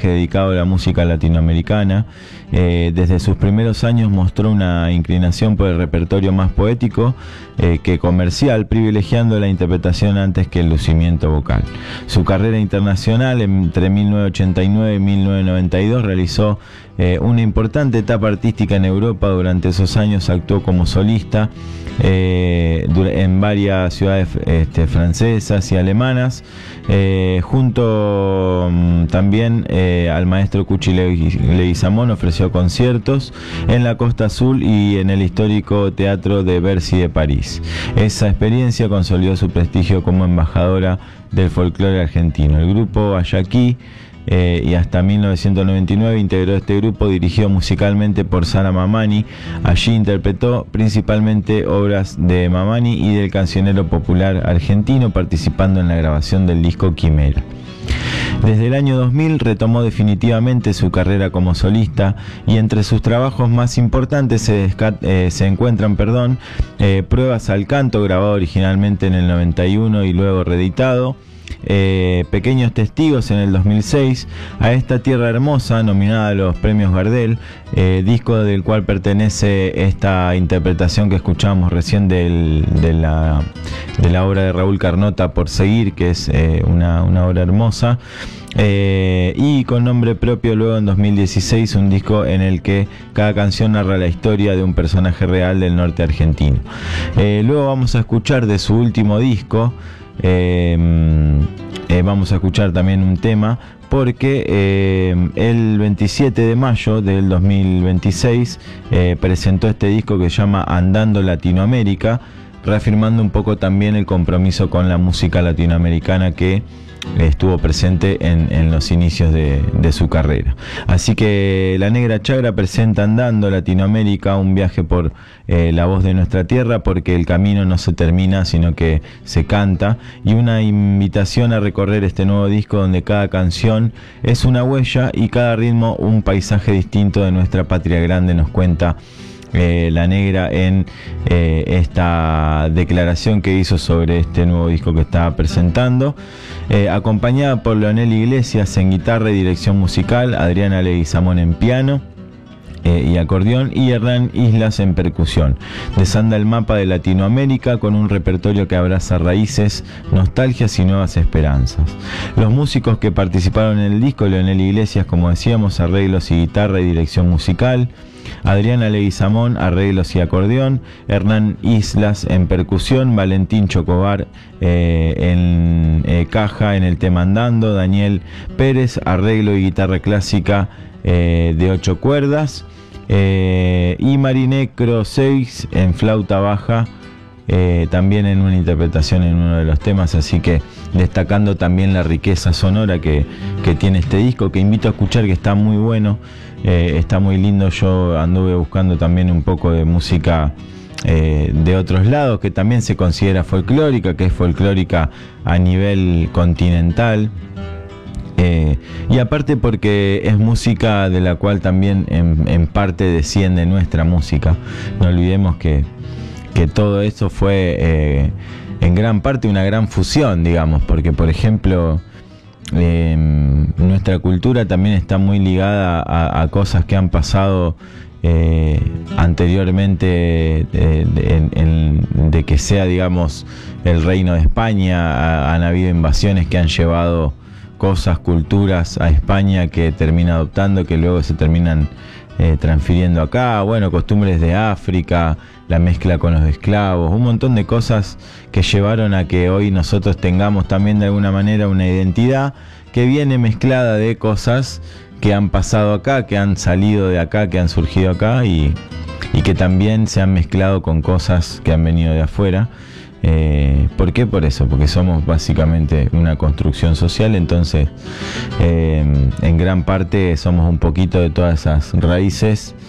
viaje dedicado a la música latinoamericana. Desde sus primeros años mostró una inclinación por el repertorio más poético que comercial, privilegiando la interpretación antes que el lucimiento vocal. Su carrera internacional entre 1989 y 1992 realizó una importante etapa artística en Europa. Durante esos años actuó como solista en varias ciudades francesas y alemanas, junto también al maestro Cuchi Leguizamón. Ofreció conciertos en la Costa Azul y en el histórico Teatro de Bercy de París. Esa experiencia consolidó su prestigio como embajadora del folclore argentino. El grupo Ayaquí, y hasta 1999 integró este grupo, dirigido musicalmente por Sara Mamani. Allí interpretó principalmente obras de Mamani y del cancionero popular argentino, participando en la grabación del disco Quimera. Desde el año 2000 retomó definitivamente su carrera como solista, y entre sus trabajos más importantes se encuentran Pruebas al Canto, grabado originalmente en el 91 y luego reeditado, Pequeños Testigos en el 2006, A Esta Tierra Hermosa, nominada a los premios Gardel, disco del cual pertenece esta interpretación que escuchamos recién de la obra de Raúl Carnota, Por Seguir, que es una obra hermosa. Y con nombre propio, luego en 2016, un disco en el que cada canción narra la historia de un personaje real del norte argentino. Luego vamos a escuchar de su último disco, vamos a escuchar también un tema, porque el 27 de mayo del 2026 presentó este disco que se llama Andando Latinoamérica, reafirmando un poco también el compromiso con la música latinoamericana que estuvo presente en los inicios de su carrera. Así que La Negra Chagra presenta Andando Latinoamérica, un viaje por la voz de nuestra tierra, porque el camino no se termina, sino que se canta, y una invitación a recorrer este nuevo disco donde cada canción es una huella y cada ritmo un paisaje distinto de nuestra patria grande, nos cuenta La Negra en esta declaración que hizo sobre este nuevo disco que estaba presentando, acompañada por Leonel Iglesias en guitarra y dirección musical, Adriana Leguizamón en piano y acordeón, y Hernán Islas en percusión. Desanda el mapa de Latinoamérica con un repertorio que abraza raíces, nostalgias y nuevas esperanzas. Los músicos que participaron en el disco: Leonel Iglesias, como decíamos, arreglos y guitarra y dirección musical; Adriana Leguizamón, arreglos y acordeón; Hernán Islas en percusión; Valentín Chocobar en caja en el tema Andando; Daniel Pérez, arreglo y guitarra clásica de 8 cuerdas; y Marinecro 6 en flauta baja, también en una interpretación en uno de los temas. Así que destacando también la riqueza sonora que tiene este disco, que invito a escuchar, que está muy bueno, está muy lindo. Yo anduve buscando también un poco de música de otros lados, que también se considera folclórica, que es folclórica a nivel continental. Y aparte porque es música de la cual también en parte desciende nuestra música. No olvidemos que todo eso fue en gran parte una gran fusión, digamos, porque por ejemplo nuestra cultura también está muy ligada a cosas que han pasado anteriormente, de que sea, digamos, el Reino de España. Han habido invasiones que han llevado cosas, culturas a España, que termina adoptando, que luego se terminan transfiriendo acá. Bueno, costumbres de África, la mezcla con los esclavos, un montón de cosas que llevaron a que hoy nosotros tengamos también de alguna manera una identidad que viene mezclada de cosas que han pasado acá, que han salido de acá, que han surgido acá, y que también se han mezclado con cosas que han venido de afuera. ¿Por qué? Por eso, porque somos básicamente una construcción social. Entonces en gran parte somos un poquito de todas esas raíces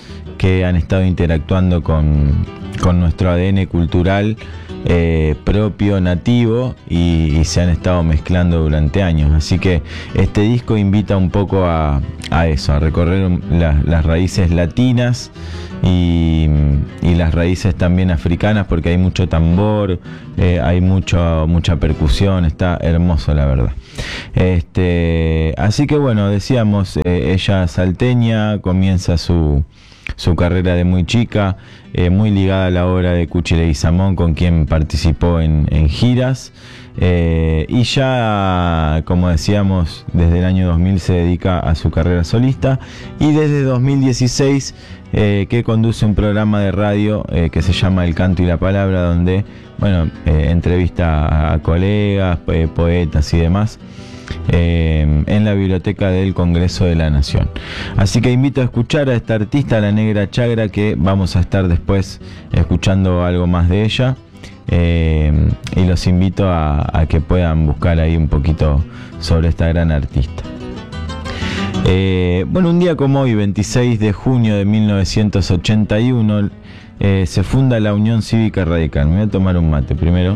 que han estado interactuando con nuestro ADN cultural propio, nativo, y se han estado mezclando durante años. Así que este disco invita un poco a eso, a recorrer las raíces latinas y las raíces también africanas, porque hay mucho tambor, hay mucha percusión, está hermoso, la verdad. Así que bueno, decíamos, ella salteña, comienza su carrera de muy chica, muy ligada a la obra de Cuchi Leguizamón, con quien participó en giras, y ya, como decíamos, desde el año 2000 se dedica a su carrera solista, y desde 2016 que conduce un programa de radio que se llama El Canto y la Palabra, donde entrevista a colegas, poetas y demás, en la biblioteca del Congreso de la Nación. Así que invito a escuchar a esta artista, la Negra Chagra, que vamos a estar después escuchando algo más de ella, y los invito a que puedan buscar ahí un poquito sobre esta gran artista. Un día como hoy, 26 de junio de 1981, se funda la Unión Cívica Radical. Me voy a tomar un mate primero.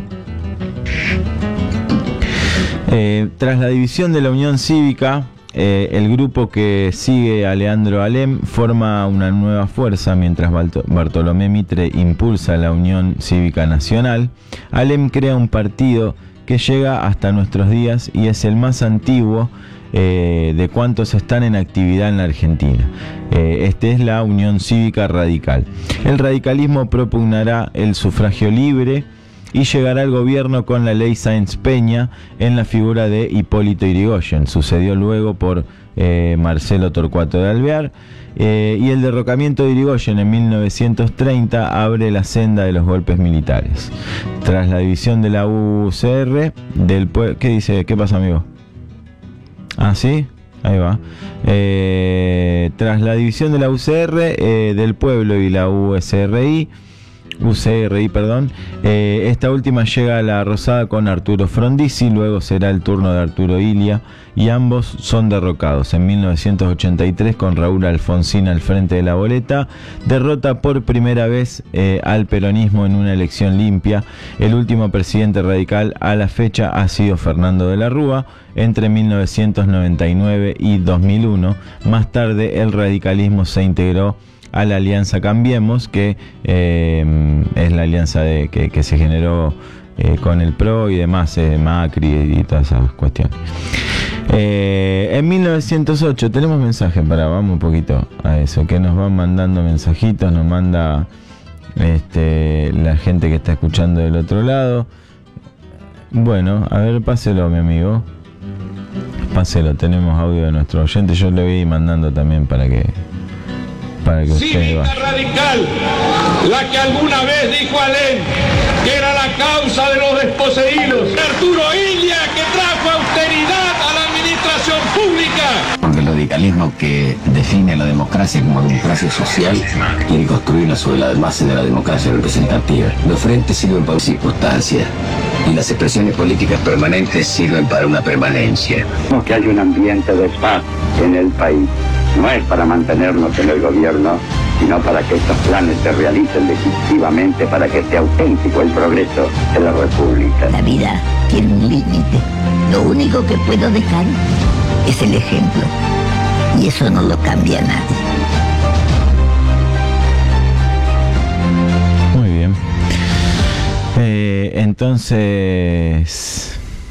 Tras la división de la Unión Cívica, el grupo que sigue a Leandro Alem forma una nueva fuerza, mientras Bartolomé Mitre impulsa la Unión Cívica Nacional. Alem crea un partido que llega hasta nuestros días y es el más antiguo de cuantos están en actividad en la Argentina. Este es la Unión Cívica Radical. El radicalismo propugnará el sufragio libre y llegará al gobierno con la ley Sáenz Peña en la figura de Hipólito Yrigoyen. Sucedió luego por Marcelo Torcuato de Alvear, y el derrocamiento de Yrigoyen en 1930 abre la senda de los golpes militares. Tras la división de la UCR del pueblo... ¿Qué dice? ¿Qué pasa, amigo? Ah, ¿sí? Ahí va. Tras la división de la UCR del pueblo y la UCRI, esta última llega a la Rosada con Arturo Frondizi, luego será el turno de Arturo Illia, y ambos son derrocados. En 1983, con Raúl Alfonsín al frente de la boleta, derrota por primera vez al peronismo en una elección limpia. El último presidente radical a la fecha ha sido Fernando de la Rúa, entre 1999 y 2001. Más tarde, el radicalismo se integró a la Alianza Cambiemos, que es la alianza que se generó con el PRO y demás, Macri y todas esas cuestiones. En 1908 tenemos mensajes, vamos un poquito a eso, que nos van mandando mensajitos, nos manda la gente que está escuchando del otro lado. Bueno, a ver, páselo, mi amigo. Páselo, tenemos audio de nuestro oyente, yo le voy a ir mandando también para que Cívica Radical, la que alguna vez dijo Alem que era la causa de los desposeídos. Arturo Illia, que trajo austeridad a la administración pública. Porque el radicalismo, que define la democracia como democracia social, quiere construirla sobre la base de la democracia representativa. Los frentes sirven para circunstancias y las expresiones políticas permanentes sirven para una permanencia. Que haya un ambiente de paz en el país. No es para mantenernos en el gobierno, sino para que estos planes se realicen definitivamente, para que sea auténtico el progreso de la República. La vida tiene un límite. Lo único que puedo dejar es el ejemplo. Y eso no lo cambia nadie. Muy bien. Entonces...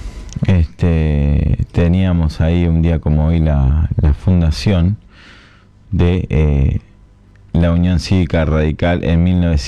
teníamos ahí un día como hoy la fundación de la Unión Cívica Radical en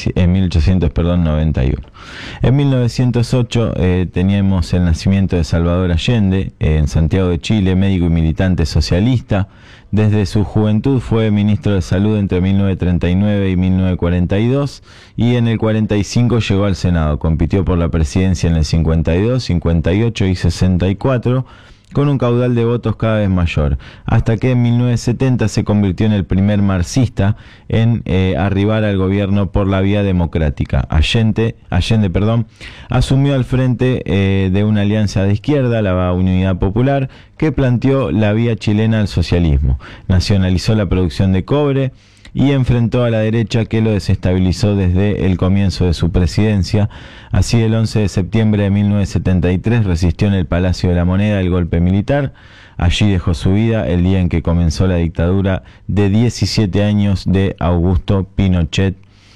1891. En 1908 teníamos el nacimiento de Salvador Allende en Santiago de Chile, médico y militante socialista. Desde su juventud fue ministro de Salud entre 1939 y 1942, y en el 45 llegó al Senado. Compitió por la presidencia en el 52, 58 y 64, con un caudal de votos cada vez mayor, hasta que en 1970 se convirtió en el primer marxista en arribar al gobierno por la vía democrática. Allende, asumió al frente de una alianza de izquierda, la Unidad Popular, que planteó la vía chilena al socialismo. Nacionalizó la producción de cobre y enfrentó a la derecha, que lo desestabilizó desde el comienzo de su presidencia. Así, el 11 de septiembre de 1973 resistió en el Palacio de la Moneda el golpe militar. Allí dejó su vida el día en que comenzó la dictadura de 17 años de Augusto Pinochet.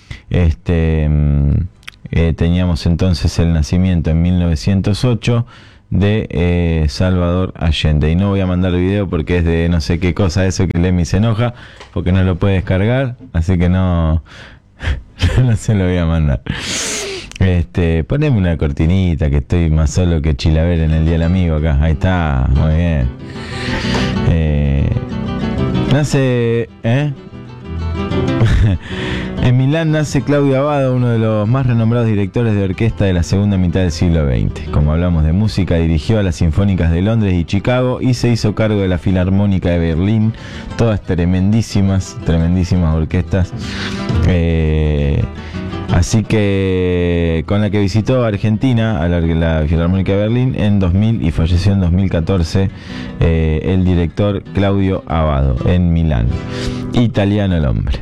Teníamos entonces el nacimiento en 1908 de Salvador Allende. Y no voy a mandar el video porque es de no sé qué cosa eso que Lemmy se enoja, porque no lo puede descargar, así que no se lo voy a mandar. Poneme una cortinita, que estoy más solo que Chilaver en el Día del Amigo acá. Ahí está, muy bien. Nace, en Milán nace Claudio Abbado, uno de los más renombrados directores de orquesta de la segunda mitad del siglo XX. Como hablamos de música, dirigió a las Sinfónicas de Londres y Chicago y se hizo cargo de la Filarmónica de Berlín, todas tremendísimas orquestas. Así que con la que visitó Argentina, a la Filarmónica de Berlín, en 2000 y falleció en 2014, el director Claudio Abbado, en Milán. Italiano el hombre.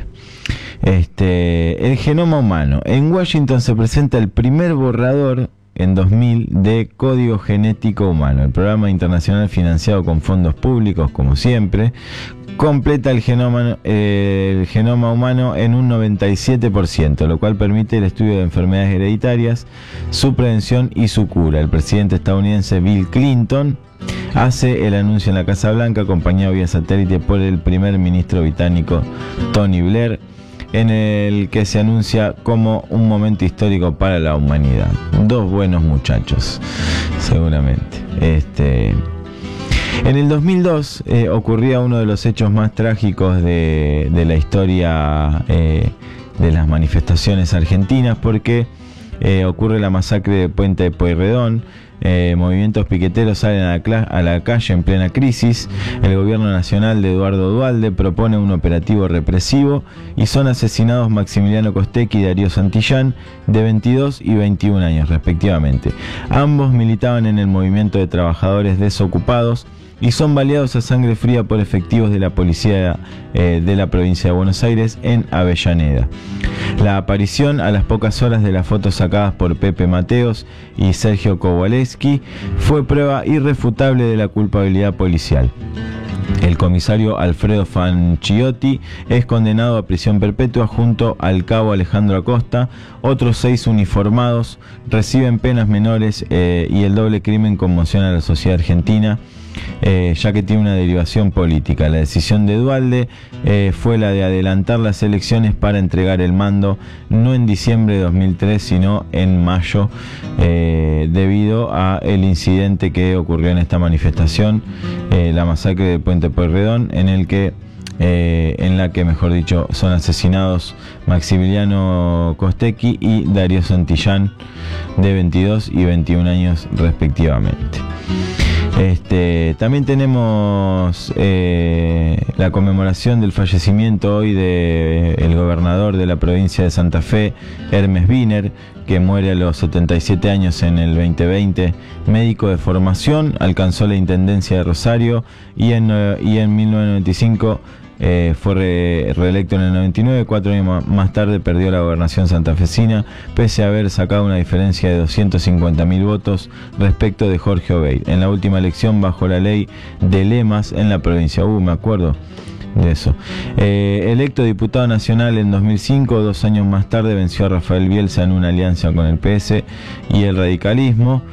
El genoma humano. En Washington se presenta el primer borrador en 2000 de Código Genético Humano. El programa internacional financiado con fondos públicos, como siempre, completa el genoma humano en un 97%, lo cual permite el estudio de enfermedades hereditarias, su prevención y su cura. El presidente estadounidense Bill Clinton hace el anuncio en la Casa Blanca, acompañado vía satélite por el primer ministro británico Tony Blair, en el que se anuncia como un momento histórico para la humanidad. Dos buenos muchachos, seguramente. En el 2002 ocurría uno de los hechos más trágicos de la historia de las manifestaciones argentinas, porque ocurre la masacre de Puente de Pueyrredón. Movimientos piqueteros salen a la calle en plena crisis. El gobierno nacional de Eduardo Duhalde propone un operativo represivo y son asesinados Maximiliano Costecchi y Darío Santillán, de 22 y 21 años respectivamente. Ambos militaban en el movimiento de trabajadores desocupados y son baleados a sangre fría por efectivos de la policía de la provincia de Buenos Aires en Avellaneda. La aparición a las pocas horas de las fotos sacadas por Pepe Mateos y Sergio Kowalewski fue prueba irrefutable de la culpabilidad policial. El comisario Alfredo Fanciotti es condenado a prisión perpetua junto al cabo Alejandro Acosta. Otros 6 uniformados reciben penas menores y el doble crimen conmociona a la sociedad argentina, ya que tiene una derivación política. La decisión de Duhalde fue la de adelantar las elecciones para entregar el mando no en diciembre de 2003 sino en mayo, debido a el incidente que ocurrió en esta manifestación, la masacre de Puente Pueyrredón, en la que mejor dicho son asesinados Maximiliano Costecchi y Darío Santillán, de 22 y 21 años respectivamente. También tenemos la conmemoración del fallecimiento hoy del gobernador de la provincia de Santa Fe, Hermes Wiener, que muere a los 77 años en el 2020, médico de formación, alcanzó la intendencia de Rosario y en 1995 fue reelecto en el 99, 4 años más tarde perdió la gobernación santafesina, pese a haber sacado una diferencia de 250.000 votos respecto de Jorge Obeid. En la última elección bajo la ley de lemas en la provincia. Me acuerdo de eso. Electo diputado nacional en 2005, 2 años más tarde venció a Rafael Bielsa en una alianza con el PS y el radicalismo.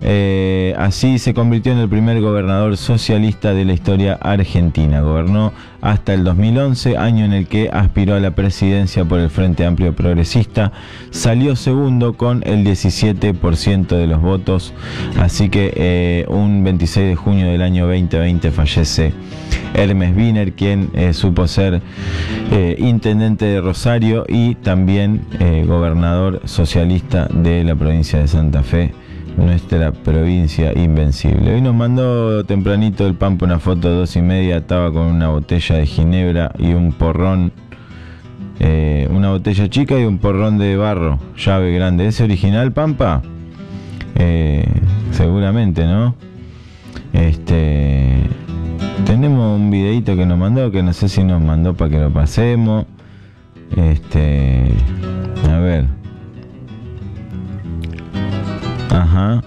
Así se convirtió en el primer gobernador socialista de la historia argentina. Gobernó hasta el 2011, año en el que aspiró a la presidencia por el Frente Amplio Progresista. Salió segundo con el 17% de los votos. Así que un 26 de junio del año 2020 fallece Hermes Wiener, quien supo ser intendente de Rosario y también gobernador socialista de la provincia de Santa Fe, nuestra provincia invencible. Hoy nos mandó tempranito el Pampa una foto de 2:30, estaba con una botella de ginebra y un porrón, una botella chica y un porrón de barro, llave grande. ¿Es original, Pampa? Seguramente, ¿no? Tenemos un videito que nos mandó, que no sé si nos mandó para que lo pasemos. A ver. Ajá.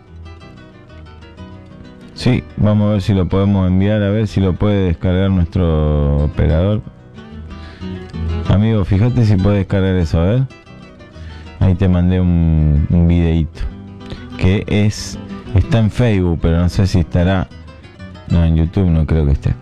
Sí, vamos a ver si lo podemos enviar, a ver si lo puede descargar nuestro operador. Amigo, fíjate si puede descargar eso, a ver. Ahí te mandé un videíto. Que está en Facebook, pero no sé si estará. No, en YouTube no creo que esté.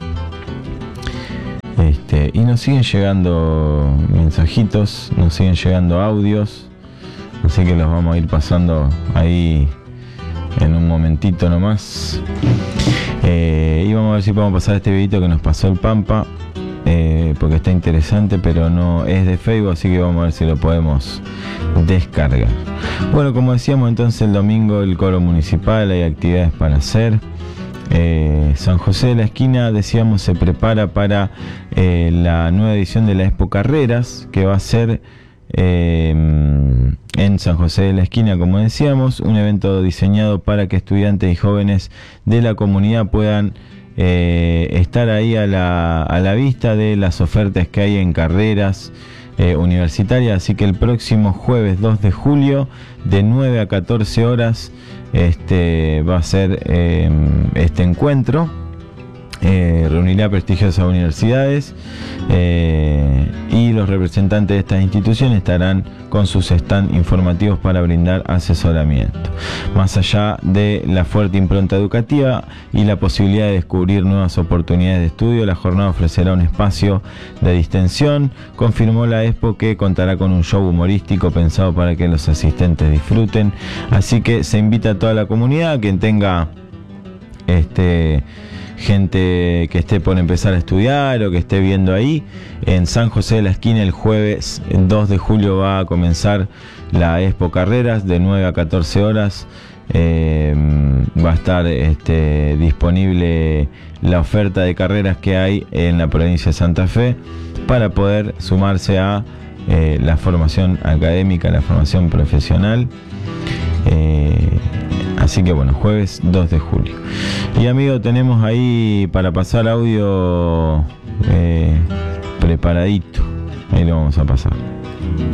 Y nos siguen llegando mensajitos, nos siguen llegando audios. Así que los vamos a ir pasando ahí en un momentito nomás. Y vamos a ver si podemos pasar este videito que nos pasó el Pampa, porque está interesante, pero no es de Facebook, así que vamos a ver si lo podemos descargar. Bueno, como decíamos, entonces el domingo el coro municipal, hay actividades para hacer. San José de la Esquina, decíamos, se prepara para la nueva edición de la Expo Carreras, que va a ser en San José de la Esquina, como decíamos, un evento diseñado para que estudiantes y jóvenes de la comunidad puedan estar ahí a la vista de las ofertas que hay en carreras universitarias. Así que el próximo jueves 2 de julio de 9 a 14 horas va a ser este encuentro. Reunirá prestigiosas universidades y los representantes de estas instituciones estarán con sus stands informativos para brindar asesoramiento. Más allá de la fuerte impronta educativa y la posibilidad de descubrir nuevas oportunidades de estudio, la jornada ofrecerá un espacio de distensión. Confirmó la Expo que contará con un show humorístico pensado para que los asistentes disfruten. Así que se invita a toda la comunidad, quien tenga gente que esté por empezar a estudiar o que esté viendo ahí. En San José de la Esquina el jueves 2 de julio va a comenzar la Expo Carreras de 9 a 14 horas. Va a estar disponible la oferta de carreras que hay en la provincia de Santa Fe para poder sumarse a la formación académica, la formación profesional. Así que bueno, jueves 2 de julio. Y amigo, tenemos ahí para pasar audio preparadito. Ahí lo vamos a pasar.